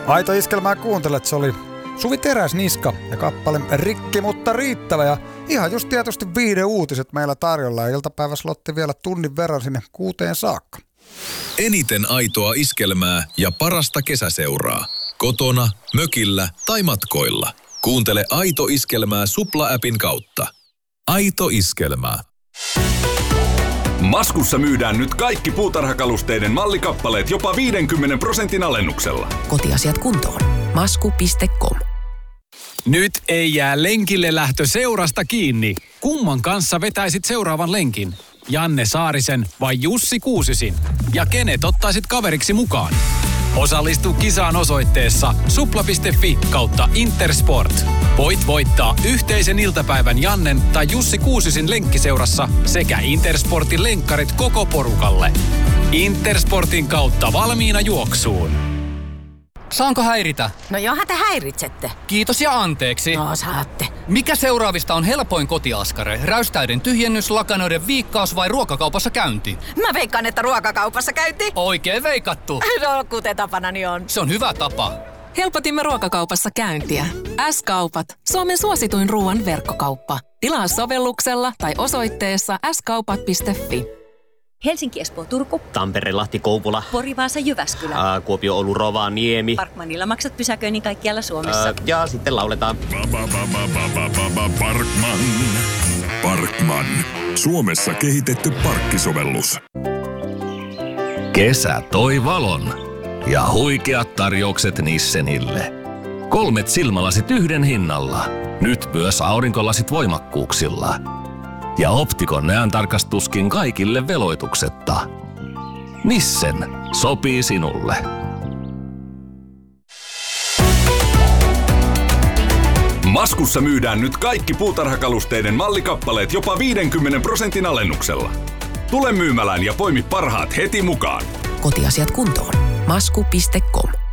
Aito iskelmää kuuntelet, se oli Suvi Teräsniska ja kappale Rikki, mutta riittävä. Ja ihan just tietysti 5 uutiset meillä tarjolla ja iltapäiväslotti vielä tunnin verran sinne 6 saakka. Eniten aitoa iskelmää ja parasta kesäseuraa. Kotona, mökillä tai matkoilla. Kuuntele Aito iskelmää Supla-appin kautta. Aito iskelmää. Maskussa myydään nyt kaikki puutarhakalusteiden mallikappaleet jopa 50% alennuksella. Kotiasiat kuntoon. Masku.com. Nyt ei jää lenkille lähtö seurasta kiinni. Kumman kanssa vetäisit seuraavan lenkin? Janne Saarisen vai Jussi Kuusisin? Ja kenet ottaisit kaveriksi mukaan? Osallistu kisaan osoitteessa supla.fi/Intersport. Voit voittaa yhteisen iltapäivän Jannen tai Jussi Kuusisin lenkkiseurassa sekä Intersportin lenkkarit koko porukalle. Intersportin kautta valmiina juoksuun. Saanko häiritä? No johan te häiritsette. Kiitos ja anteeksi. No saatte. Mikä seuraavista on helpoin kotiaskare? Räystäiden tyhjennys, lakanoiden viikkaus vai ruokakaupassa käynti? Mä veikkaan, että ruokakaupassa käynti. Oikein veikattu. No kuten tapanani on. Se on hyvä tapa. Helpotimme ruokakaupassa käyntiä. S-kaupat. Suomen suosituin ruoan verkkokauppa. Tilaa sovelluksella tai osoitteessa skaupat.fi. Helsinki, Espoo, Turku. Tampere, Lahti, Kouvola. Pori, Vaasa, Jyväskylä. Kuopio, Oulu, Rovaniemi. Parkmanilla maksat pysäköinnin kaikkialla Suomessa. Ja sitten lauletaan. Parkman. Suomessa kehitetty parkkisovellus. Kesä toi valon ja huikeat tarjoukset Nissenille. 3 silmälasit yhden hinnalla. Nyt myös aurinkolasit voimakkuuksilla. Ja Optikon näöntarkastuskin kaikille veloituksetta. Nissen sopii sinulle. Maskussa myydään nyt kaikki puutarhakalusteiden mallikappaleet jopa 50% alennuksella. Tule myymälään ja poimi parhaat heti mukaan. Kotiasiat kuntoon. Masku.com.